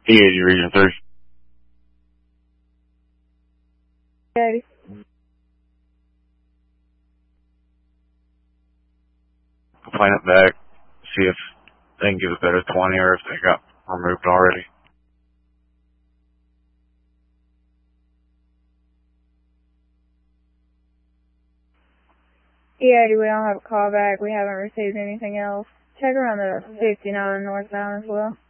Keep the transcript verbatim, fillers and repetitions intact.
E eighty Region three. eighty. Plan it back, see if they can give a better twenty or if they got removed already. E eighty, we don't have a call back. We haven't received anything else. Check around the fifty-nine northbound as well.